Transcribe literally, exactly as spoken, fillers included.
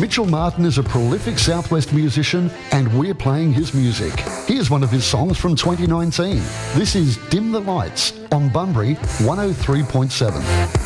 Mitchell Martin is a prolific Southwest musician and we're playing his music. Here's one of his songs from twenty nineteen. This is Dim the Lights on Bunbury one oh three point seven.